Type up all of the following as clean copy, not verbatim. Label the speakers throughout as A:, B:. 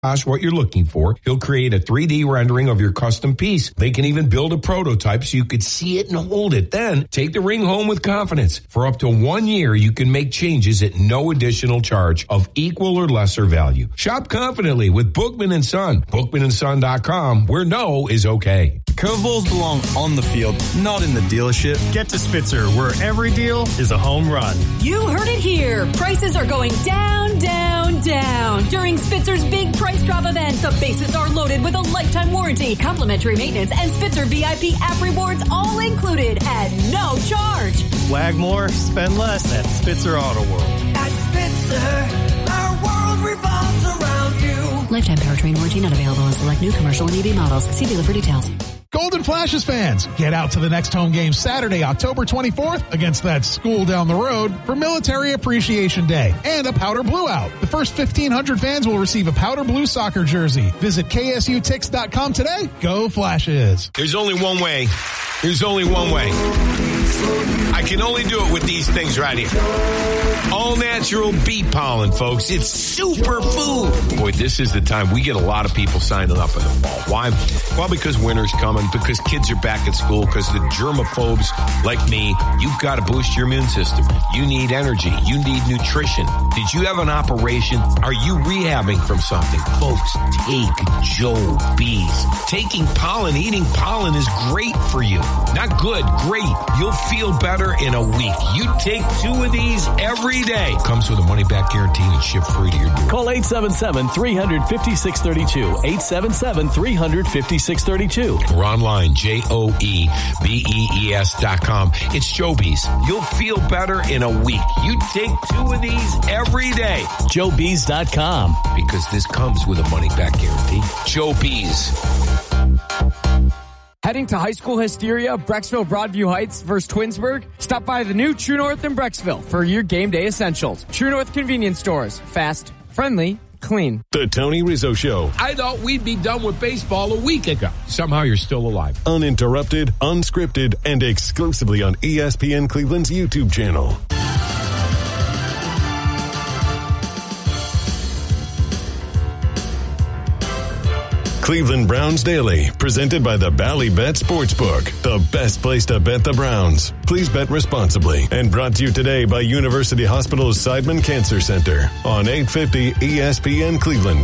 A: what you're looking for. He'll create a 3D rendering of your custom piece. They can even build a prototype so you could see it and hold it. Then take the ring home with confidence. For up to 1 year, you can make changes at no additional charge of equal or lesser value. Shop confidently with Bookman & Son. BookmanandSon.com, where no is okay.
B: Curveballs belong on the field, not in the dealership.
C: Get to Spitzer, where every deal is a home run.
D: You heard it here. Prices are going down, down, down. During Spitzer's big price drop event, the bases are loaded with a lifetime warranty, complimentary maintenance, and Spitzer VIP app rewards all included at no charge.
C: Wag more, spend less at Spitzer Auto World.
E: At Spitzer, our world revolves around you.
D: Lifetime powertrain warranty not available on select new commercial and EV models. See dealer for details.
F: Golden Flashes fans, get out to the next home game Saturday, October 24th against that school down the road for Military Appreciation Day and a Powder Blue out. The first 1,500 fans will receive a Powder Blue soccer jersey. Visit KSUTix.com today. Go Flashes.
A: There's only one way. There's only one way. I can only do it with these things right here. All natural bee pollen, folks. It's super food. Boy, this is the time we get a lot of people signing up in the fall. Why? Well, because winter's coming, because kids are back at school, because the germaphobes like me, you've got to boost your immune system. You need energy. You need nutrition. Did you have an operation? Are you rehabbing from something? Folks, take Joe Bees. Taking pollen, eating pollen is great for you. Not good, great. You'll feel better in a week. You take 2 of these every day. Comes with a money-back guarantee and ship free to your door.
G: Call 877-350-632. 877-350-632.
A: Or online, JOEBEES.com. It's Joe Bees. You'll feel better in a week. You take 2 of these every day.
G: JoeBees.com.
A: Because this comes with a money-back guarantee. Joe Bees.
H: Heading to high school hysteria, Brecksville Broadview Heights versus Twinsburg? Stop by the new True North in Brecksville for your game day essentials. True North convenience stores. Fast, friendly, clean.
I: The Tony Rizzo Show.
A: I thought we'd be done with baseball a week ago. Somehow you're still alive.
I: Uninterrupted, unscripted, and exclusively on ESPN Cleveland's YouTube channel. Cleveland Browns Daily, presented by the Ballybet Sportsbook, the best place to bet the Browns. Please bet responsibly, and brought to you today by University Hospital's Seidman Cancer Center on 850 ESPN Cleveland.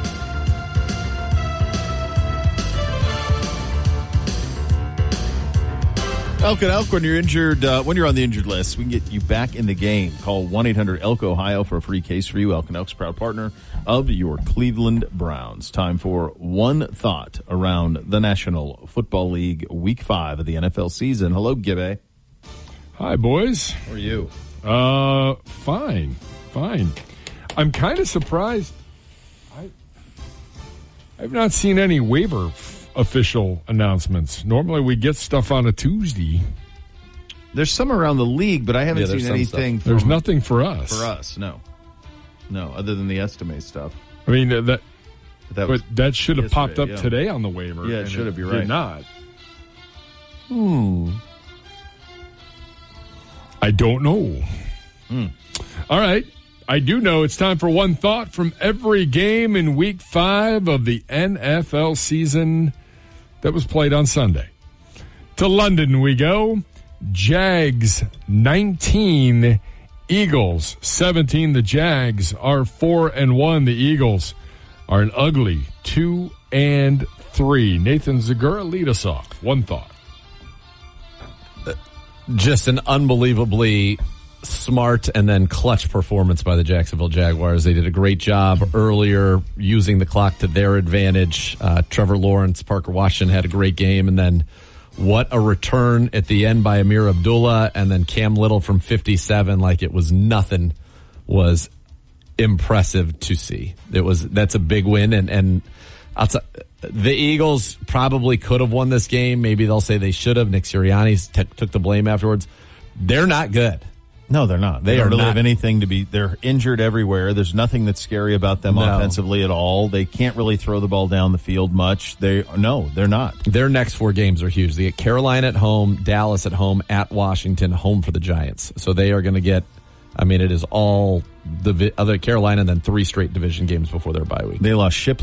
J: Elk and Elk, when you're injured, when you're on the injured list, we can get you back in the game. Call 1-800-ELK-OHIO for a free case for you. Elk and Elk's proud partner of your Cleveland Browns. Time for one thought around the National Football League Week 5 of the NFL season. Hello, Gibbe.
K: Hi, boys.
J: How are you?
K: Fine. I'm kind of surprised. I've not seen any waiver official announcements. Normally we get stuff on a Tuesday.
J: There's some around the league, but I haven't seen anything.
K: There's nothing for us.
J: For us, no, other than the estimate stuff.
K: I mean, that should have popped up today on the waiver.
J: Yeah, it should have. You're right.
K: Did not. I don't know. All right. I do know it's time for one thought from every game in Week 5 of the NFL season that was played on Sunday. To London we go. Jags 19, Eagles 17. The Jags are 4-1. The Eagles are an ugly 2-3. Nathan Zagura, lead us off. One thought.
L: Just an unbelievably smart and then clutch performance by the Jacksonville Jaguars. They did a great job earlier using the clock to their advantage. Trevor Lawrence, Parker Washington had a great game, and then what a return at the end by Amir Abdullah, and then Cam Little from 57 like it was nothing was impressive to see. That's a big win, and the Eagles probably could have won this game. Maybe they'll say they should have. Nick Sirianni took the blame afterwards. They're not good.
J: No, they're not. They don't really have anything to be. They're injured everywhere. There's nothing that's scary about them offensively at all. They can't really throw the ball down the field much. They're not.
L: Their next 4 games are huge. They get Carolina at home, Dallas at home, at Washington, home for the Giants. So they are going to get, it is all the other Carolina and then 3 straight division games before their bye week.
J: They lost Shipley